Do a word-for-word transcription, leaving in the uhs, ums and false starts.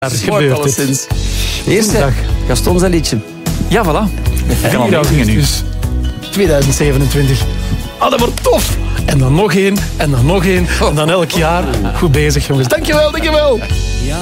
Het gebeurt alleszins. Eerste, Dag. Gaston zijn liedje. Ja, voilà. Ik kan al vier meezingen nu. augustus tweeduizend zevenentwintig. Ah, dat wordt tof. En dan nog één, en dan nog één. En dan elk jaar. Goed bezig, jongens. Dankjewel, dankjewel.